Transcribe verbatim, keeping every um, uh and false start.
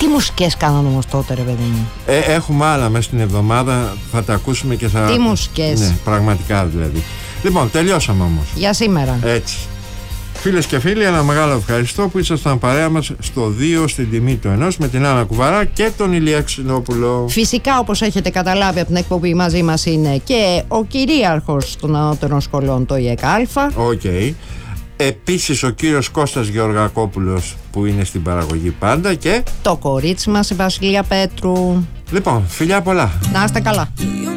Τι μουσικές κάνανε όμως τότε, ρε παιδί μου? Ε, έχουμε άλλα μέσα στην εβδομάδα, θα τα ακούσουμε και θα... Τι μουσικές? Ναι, πραγματικά δηλαδή. Λοιπόν, τελειώσαμε όμως. Για σήμερα. Έτσι. Φίλες και φίλοι, ένα μεγάλο ευχαριστώ που ήσασταν παρέα μας στο δύο στην τιμή του ενός με την Άννα Κουβαρά και τον Ηλία Ξινόπουλο. Φυσικά, όπως έχετε καταλάβει από την εκπομπή, μαζί μας είναι και ο κυρίαρχος των ανώτερων σχολών, το ΙΕΚΑ. Οκ. Okay. Επίσης ο κύριος Κώστας Γεωργακόπουλος που είναι στην παραγωγή πάντα και το κορίτσι μας η Βασιλεία Πέτρου. Λοιπόν, φιλιά πολλά. Να είστε καλά.